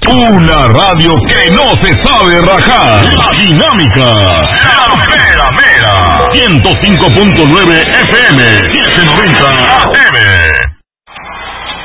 Una radio que no se sabe rajar. La Dinámica. La Mera Mera. 105.9 FM.